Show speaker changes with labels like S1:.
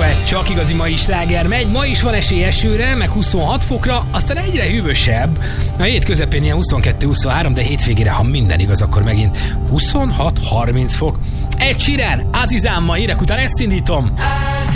S1: duett, csak igazi mai sláger megy. Ma is van esély esőre, meg 26 fokra, aztán egyre hűvösebb. A hét közepén ilyen 22-23, de hétvégére, ha minden igaz, akkor megint 26-30 fok. Ed Sheeran, Azizám, ma hírek után ezt indítom.